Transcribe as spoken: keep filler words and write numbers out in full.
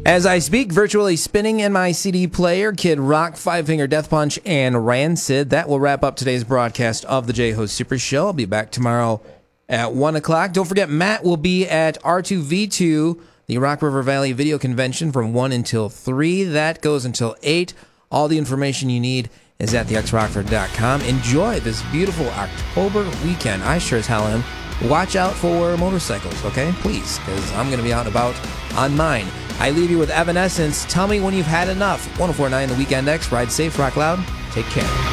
As I speak, virtually spinning in my C D player, Kid Rock, Five Finger Death Punch, and Rancid. That will wrap up today's broadcast of the J-Ho Super Show. I'll be back tomorrow at one o'clock. Don't forget, Matt will be at R two V two, the Rock River Valley Video Convention, from one until three. That goes until eight. All the information you need is at the x rockford dot com. Enjoy this beautiful October weekend. I sure as hell am. Watch out for motorcycles, okay? Please, because I'm going to be out and about on mine. I leave you with Evanescence. Tell me when you've had enough. one oh four point nine The Weekend X. Ride safe, rock loud. Take care.